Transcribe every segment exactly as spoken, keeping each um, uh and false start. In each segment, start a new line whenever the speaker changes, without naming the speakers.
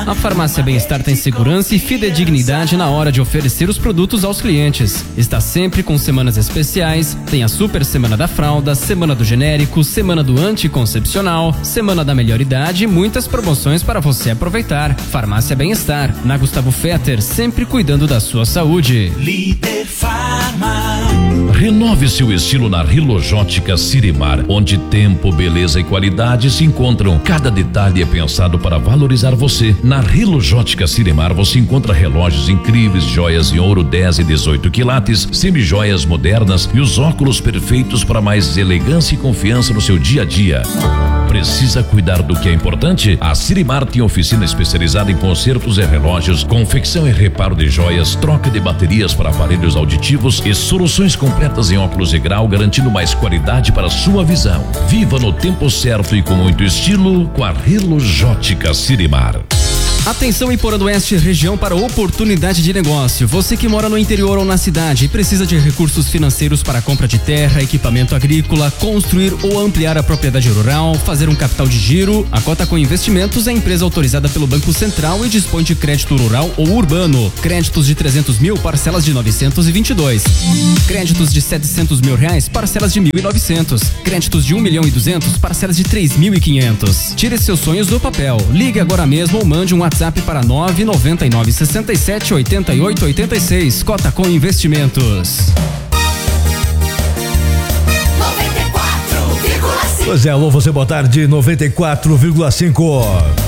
A Farmácia Bem-Estar tem segurança e fidedignidade na hora de oferecer os produtos aos clientes. Está sempre com semanas especiais, tem a Super Semana da Fralda, Semana do Genérico, Semana do Anticoncepcional, Semana da Melhor Idade e muitas promoções para você aproveitar. Farmácia Bem-Estar, na Gustavo Fetter, sempre cuidando da sua saúde.
Líder Farma.
Renove seu estilo na Rilojótica Sirimar, onde tempo, beleza e qualidade se encontram. Cada detalhe é pensado para valorizar você. Na Rilojótica Sirimar você encontra relógios incríveis, joias em ouro dez e dezoito quilates, semijoias modernas e os óculos perfeitos para mais elegância e confiança no seu dia a dia. Precisa cuidar do que é importante? A Sirimar tem oficina especializada em consertos e relógios, confecção e reparo de joias, troca de baterias para aparelhos auditivos e soluções completas em óculos de grau, garantindo mais qualidade para sua visão. Viva no tempo certo e com muito estilo com a Rilojótica Sirimar.
Atenção Iporã do Oeste, região para oportunidade de negócio. Você que mora no interior ou na cidade e precisa de recursos financeiros para a compra de terra, equipamento agrícola, construir ou ampliar a propriedade rural, fazer um capital de giro, a Cotacom Investimentos é empresa autorizada pelo Banco Central e dispõe de crédito rural ou urbano. Créditos de trezentos mil, parcelas de novecentos e vinte e dois. Créditos de setecentos mil reais, parcelas de mil e novecentos. Créditos de um milhão e duzentos, parcelas de três mil e quinhentos. Tire seus sonhos do papel. Ligue agora mesmo ou mande um WhatsApp para nove nove nove seis sete oito oito oito seis. Cotacom Investimentos.
noventa e quatro vírgula cinco.
Pois é, alô, você, boa tarde, noventa e quatro vírgula cinco.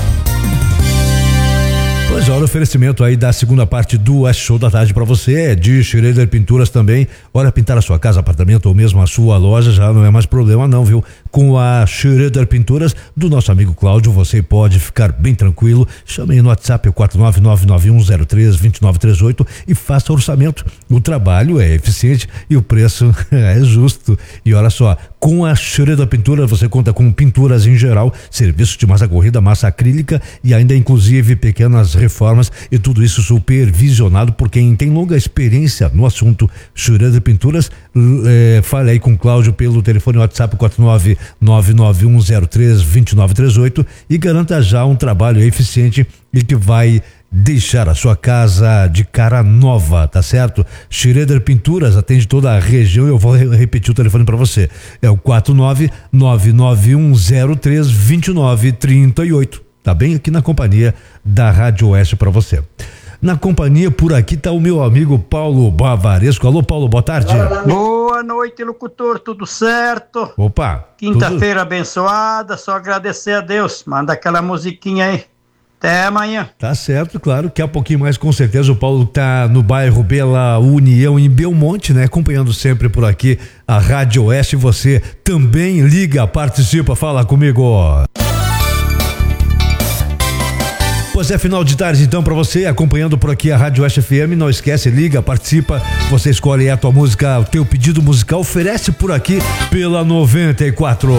Pois é, o oferecimento aí da segunda parte do West Show da tarde para você é de Schroeder Pinturas também. Olha, pintar a sua casa, apartamento ou mesmo a sua loja já não é mais problema não, viu? Com a Schroeder Pinturas do nosso amigo Cláudio, você pode ficar bem tranquilo. Chame aí no WhatsApp quatro nove nove nove um zero três dois nove três oito e faça orçamento. O trabalho é eficiente e o preço é justo. E olha só, com a Schroeder Pinturas você conta com pinturas em geral, serviço de massa corrida, massa acrílica e ainda inclusive pequenas reformas, e tudo isso supervisionado por quem tem longa experiência no assunto. Schroeder Pinturas, é, fale aí com o Cláudio pelo telefone WhatsApp quatro nove nove nove um zero três dois nove três oito e garanta já um trabalho eficiente e que vai deixar a sua casa de cara nova, tá certo? Schroeder Pinturas atende toda a região. Eu vou repetir o telefone para você, é o quatro nove nove nove um zero três dois nove três oito. Tá bem aqui na companhia da Rádio Oeste para você. Na companhia por aqui tá o meu amigo Paulo Bavaresco. Alô, Paulo, boa tarde.
Boa noite, locutor, tudo certo?
Opa.
Quinta-feira
tudo...
abençoada, só agradecer a Deus. Manda aquela musiquinha aí. Até amanhã.
Tá certo, claro, que a pouquinho mais com certeza o Paulo tá no bairro Bela União, em Belmonte, né? Acompanhando sempre por aqui a Rádio Oeste. Você também liga, participa, fala comigo. Pois é, final de tarde então para você, acompanhando por aqui a Rádio Oeste F M. Não esquece, liga, participa, você escolhe a tua música, o teu pedido musical, oferece por aqui pela noventa e quatro.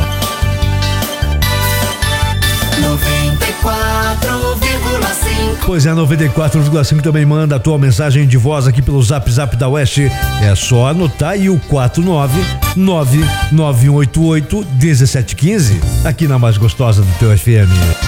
noventa e quatro vírgula cinco.
Pois é, noventa e quatro vírgula cinco também manda a tua mensagem de voz aqui pelo Zap Zap da Oeste. É só anotar aí o quatro nove nove nove oito oito um sete um cinco aqui na mais gostosa do teu F M.